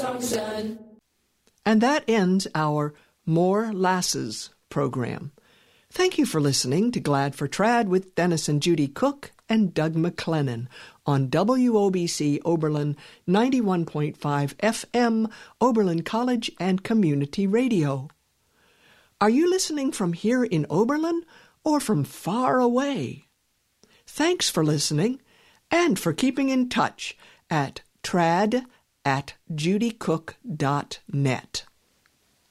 And that ends our More Lasses program. Thank you for listening to Glad for Trad with Dennis and Judy Cook and Doug McLennan on WOBC Oberlin 91.5 FM, Oberlin College and Community Radio. Are you listening from here in Oberlin or from far away? Thanks for listening and for keeping in touch at trad@judycook.net.